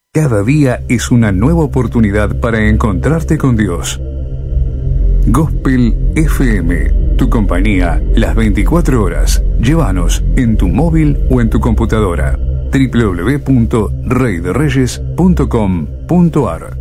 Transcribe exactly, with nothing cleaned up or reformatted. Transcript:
Cada día es una nueva oportunidad para encontrarte con Dios. Gospel F M, tu compañía las veinticuatro horas. Llévanos en tu móvil o en tu computadora. doble u doble u doble u punto rey de reyes punto com punto a r